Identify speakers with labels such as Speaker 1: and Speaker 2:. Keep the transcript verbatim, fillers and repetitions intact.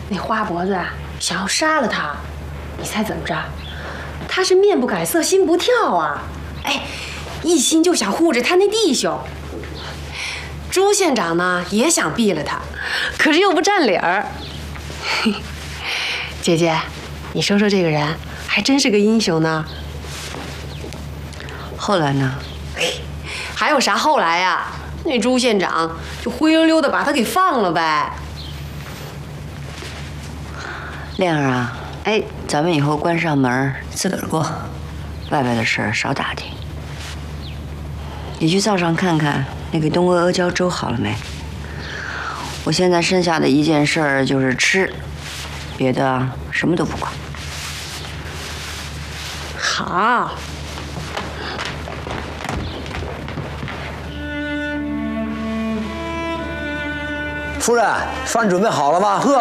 Speaker 1: 那花脖子啊，想要杀了他，你猜怎么着？他是面不改色心不跳啊！哎，一心就想护着他那弟兄。朱县长呢也想毙了他，可是又不占理儿。姐姐，你说说这个人还真是个英雄呢。
Speaker 2: 后来呢？
Speaker 1: 还有啥后来呀？那朱县长就灰溜溜的把他给放了呗。
Speaker 2: 亮儿啊，哎，咱们以后关上门自个儿过，外边的事儿少打听。你去灶上看看那个东阿阿胶粥好了没？我现在剩下的一件事儿就是吃，别的什么都不管。
Speaker 1: 好。
Speaker 3: 夫人，饭准备好了吗？呵。